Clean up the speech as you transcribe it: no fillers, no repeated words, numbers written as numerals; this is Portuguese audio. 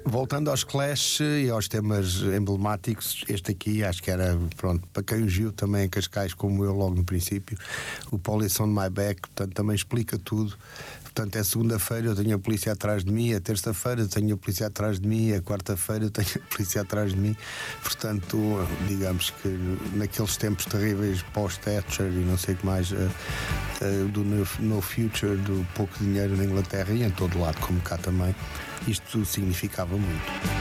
voltando aos Clash e aos temas emblemáticos, este aqui acho que era, pronto, para quem o viu também em Cascais, como eu logo no princípio, o Police on My Back, portanto também explica tudo. Portanto, é segunda-feira eu tenho a polícia atrás de mim, é terça-feira eu tenho a polícia atrás de mim, é quarta-feira eu tenho a polícia atrás de mim. Portanto, digamos que naqueles tempos terríveis pós-Thatcher e não sei o que mais, do no future, do pouco dinheiro na Inglaterra e em todo lado, como cá também, isto significava muito.